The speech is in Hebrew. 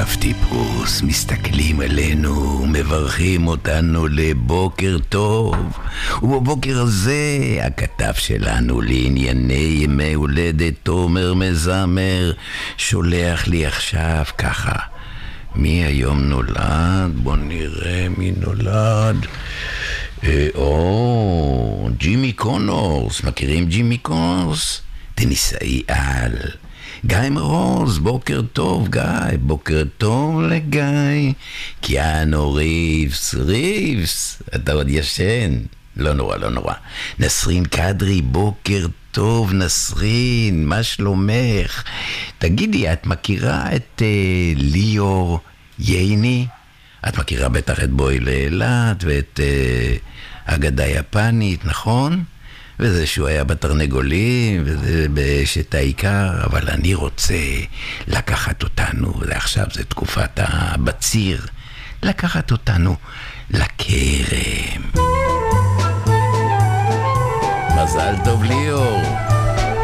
טיפוס מסתכלים עלינו, מברכים אותנו לבוקר טוב. ובבוקר הזה הכתב שלנו לענייני ימי הולדת תומר מזמר שולח לי עכשיו ככה: מי היום נולד? בוא נראה מי נולד. ג'ימי קונורס. מכירים ג'ימי קונורס? טניסאי על. גיא מרוז, בוקר טוב גיא, בוקר טוב לגיא. קיאנו ריבס, אתה עוד ישן? לא נורא, לא נורא. נסרין קדרי, בוקר טוב נסרין, מה שלומך? תגידי, את מכירה את ליאור ייני? את מכירה בטח את בואי לאילת ואת אגדה יפנית, נכון? וזה שהוא היה בתרנגולים, וזה באשת העיקר, אבל אני רוצה לקחת אותנו, ועכשיו זה תקופת הבציר, לקחת אותנו לכרם. מזל טוב ליאור,